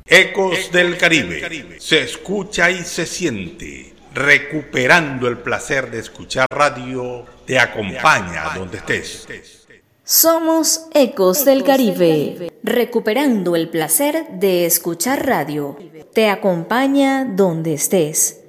Ecos del Caribe. Se escucha y se siente. Recuperando el placer de escuchar radio, te acompaña donde estés. Somos Ecos del Caribe. Recuperando el placer de escuchar radio. Te acompaña donde estés.